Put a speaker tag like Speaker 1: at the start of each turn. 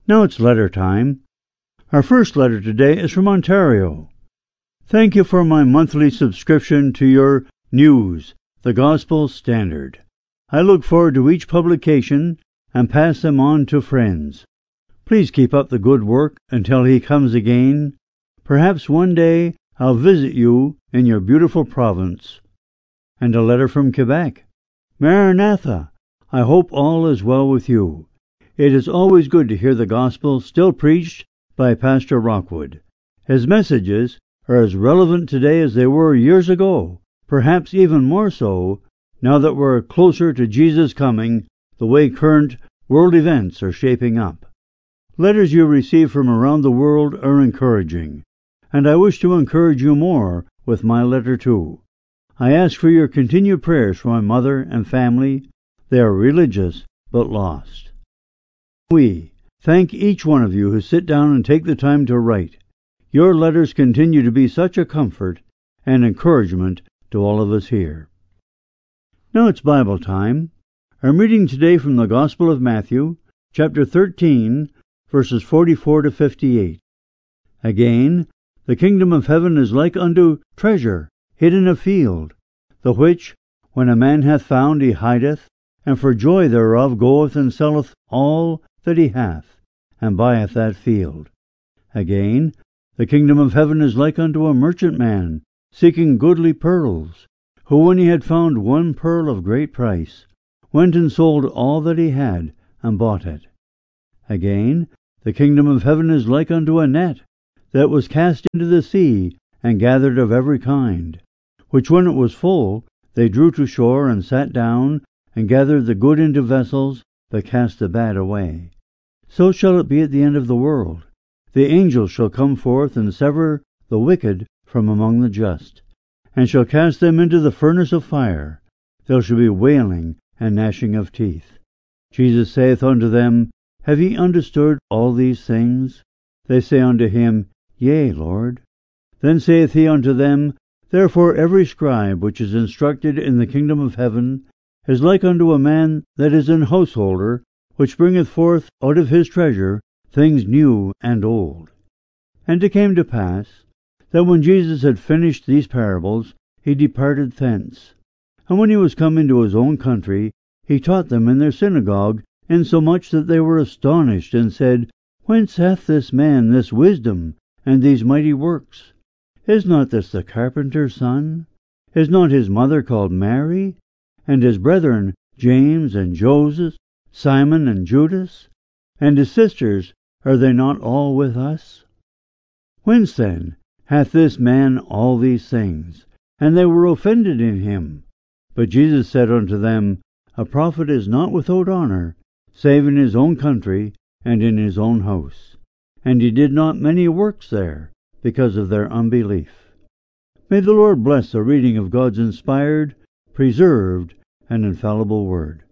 Speaker 1: Now it's letter time. Our first letter today is from Ontario. Thank you for my monthly subscription to your news, the Gospel Standard. I look forward to each publication and pass them on to friends. Please keep up the good work until he comes again. Perhaps one day I'll visit you in your beautiful province. And a letter from Quebec. Maranatha, I hope all is well with you. It is always good to hear the gospel still preached by Pastor Rockwood. His messages are as relevant today as they were years ago, perhaps even more so now that we're closer to Jesus' coming, the way current world events are shaping up. Letters you receive from around the world are encouraging, and I wish to encourage you more with my letter too. I ask for your continued prayers for my mother and family. They are religious but lost. We thank each one of you who sit down and take the time to write. Your letters continue to be such a comfort and encouragement to all of us here. Now it's Bible time. I'm reading today from the Gospel of Matthew, chapter 13, verses 44 to 58. Again, the kingdom of heaven is like unto treasure hid in a field, the which, when a man hath found, he hideth, and for joy thereof goeth and selleth all that he hath, and buyeth that field. Again, the kingdom of heaven is like unto a merchantman seeking goodly pearls, who, when he had found one pearl of great price, went and sold all that he had, and bought it. Again, the kingdom of heaven is like unto a net that was cast into the sea, and gathered of every kind, which when it was full, they drew to shore, and sat down, and gathered the good into vessels, but cast the bad away. So shall it be at the end of the world. The angels shall come forth, and sever the wicked from among the just, and shall cast them into the furnace of fire. There shall be wailing and gnashing of teeth. Jesus saith unto them, Have ye understood all these things? They say unto him, Yea, Lord. Then saith he unto them, Therefore every scribe which is instructed in the kingdom of heaven is like unto a man that is an householder, which bringeth forth out of his treasure things new and old. And it came to pass, that when Jesus had finished these parables, he departed thence. And when he was come into his own country, he taught them in their synagogue, insomuch that they were astonished, and said, Whence hath this man this wisdom, and these mighty works? Is not this the carpenter's son? Is not his mother called Mary? And his brethren James and Joseph, Simon and Judas? And his sisters, are they not all with us? Whence then hath this man all these things? And they were offended in him. But Jesus said unto them, A prophet is not without honor, save in his own country, and in his own house. And he did not many works there, because of their unbelief. May the Lord bless the reading of God's inspired, preserved, and infallible word.